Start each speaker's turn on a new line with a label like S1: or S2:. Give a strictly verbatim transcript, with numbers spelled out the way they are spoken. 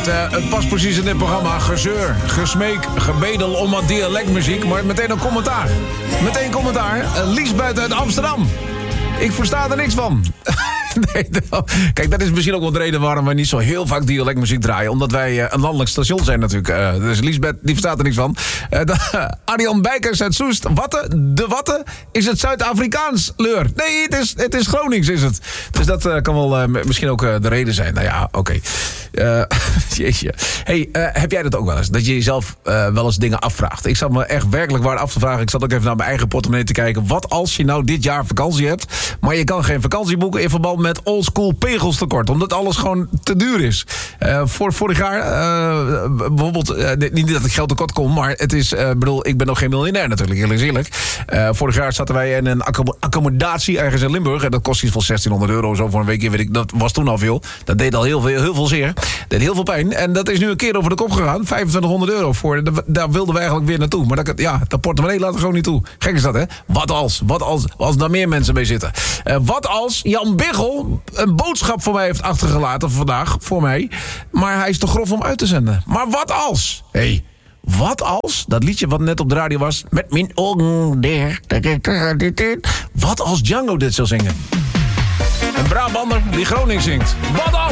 S1: het, uh, het past precies in dit programma. Gezeur, gesmeek, gebedel om wat dialectmuziek. Maar meteen een commentaar. Meteen commentaar. Uh, Liesbeth uit Amsterdam. Ik versta er niks van. Nee, nou, kijk, dat is misschien ook wel de reden waarom wij niet zo heel vaak dialectmuziek draaien. Omdat wij uh, een landelijk station zijn natuurlijk. Uh, dus Liesbeth, die verstaat er niks van. Uh, uh, Arjan Bijkers uit Soest. Watte, de Watte is het Zuid-Afrikaans, leur. Nee, het is, het is Gronings, is het. Dus dat uh, kan wel uh, misschien ook uh, de reden zijn. Nou ja, oké. Okay. Uh, jeetje. Hey, uh, heb jij dat ook wel eens? Dat je jezelf uh, wel eens dingen afvraagt? Ik zat me echt werkelijk waar af te vragen. Ik zat ook even naar mijn eigen portemonnee te kijken. Wat als je nou dit jaar vakantie hebt, maar je kan geen vakantie boeken in verband met oldschool pegelstekort, omdat alles gewoon te duur is. Uh, voor vorig jaar, uh, bijvoorbeeld, uh, niet dat ik geld tekort kom, maar het is, uh, bedoel, ik ben nog geen miljonair natuurlijk, eerlijk eerlijk. Uh, vorig jaar zaten wij in een accommodatie ergens in Limburg en dat kost iets van zestienhonderd euro zo voor een weekje, weet ik. Dat was toen al veel. Dat deed al heel veel, heel veel zeer. Dat deed heel veel pijn. En dat is nu een keer over de kop gegaan. vijfentwintighonderd euro voor. Daar wilden we eigenlijk weer naartoe. Maar dat, ja, dat portemonnee laat er gewoon niet toe. Gek is dat, hè? Wat als? Wat als, als daar meer mensen mee zitten? Uh, wat als Jan Biggel een boodschap voor mij heeft achtergelaten vandaag, voor mij. Maar hij is te grof om uit te zenden. Maar wat als? Hé, hey, wat als? Dat liedje wat net op de radio was. Met mijn ogen dicht. Wat als Django dit zou zingen? Een Brabander die Gronings zingt. Wat als?